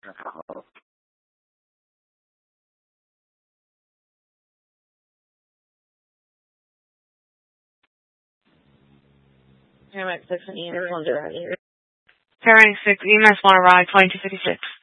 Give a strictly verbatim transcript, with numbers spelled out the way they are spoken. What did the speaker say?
Paramedic six and E M S one zero. Paramedic six, E M S one arrived, twenty-two fifty-six.